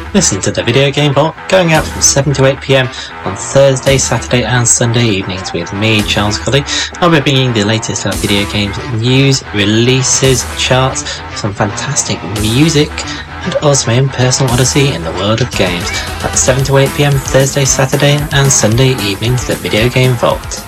Listen to the Video Game Vault going out from 7 to 8 PM on Thursday, Saturday and Sunday evenings with me, Charles Colley. I'll be bringing the latest about video games news, releases, charts, some fantastic music and also my own personal odyssey in the world of games. That's 7 to 8 PM Thursday, Saturday and Sunday evenings, the Video Game Vault.